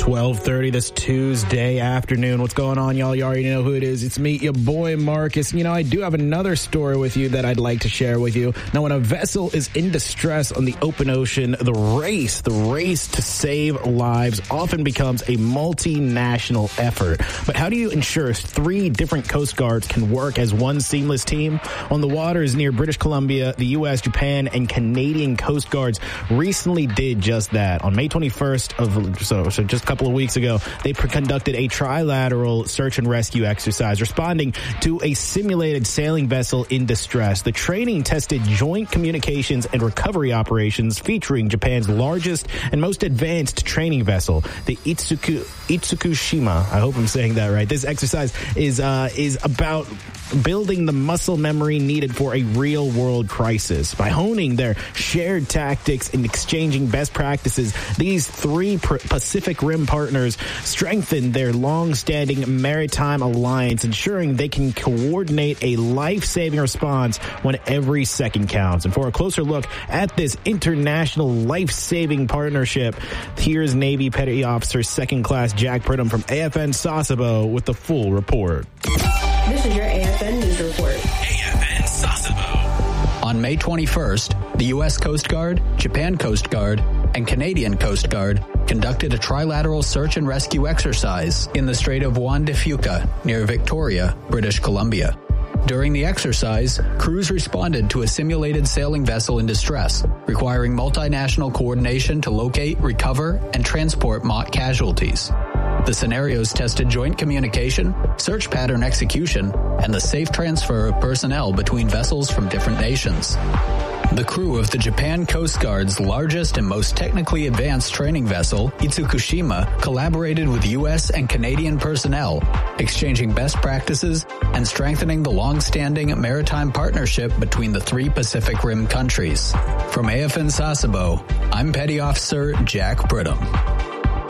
12:30 this Tuesday afternoon. What's going on, y'all? You already know who it is. It's me, your boy Marcus. You know, I do have another story with you that I'd like to share with you. Now, when a vessel is in distress on the open ocean, the race to save lives often becomes a multinational effort. But how do you ensure 3 different Coast Guards can work as one seamless team? On the waters near British Columbia, the U.S., Japan, and Canadian Coast Guards recently did just that. On May 21st, so just a couple of weeks ago, they conducted a trilateral search and rescue exercise, responding to a simulated sailing vessel in distress. The training tested joint communications and recovery operations, featuring Japan's largest and most advanced training vessel, the Itsukushima. I hope I'm saying that right. This exercise is about building the muscle memory needed for a real-world crisis. By honing their shared tactics and exchanging best practices, these 3 Pacific Rim partners strengthen their long-standing maritime alliance, ensuring they can coordinate a life-saving response when every second counts. And for a closer look at this international life-saving partnership, here's Navy Petty Officer 2nd Class Jack Pridham from AFN Sasebo with the full report. This is your AFN News Report. AFN Sasebo. On May 21st, the U.S. Coast Guard, Japan Coast Guard, and Canadian Coast Guard conducted a trilateral search and rescue exercise in the Strait of Juan de Fuca near Victoria, British Columbia. During the exercise, crews responded to a simulated sailing vessel in distress, requiring multinational coordination to locate, recover, and transport mock casualties. The scenarios tested joint communication, search pattern execution, and the safe transfer of personnel between vessels from different nations. The crew of the Japan Coast Guard's largest and most technically advanced training vessel, Itsukushima, collaborated with U.S. and Canadian personnel, exchanging best practices and strengthening the long-standing maritime partnership between the 3 Pacific Rim countries. From AFN Sasebo, I'm Petty Officer Jack Pridham.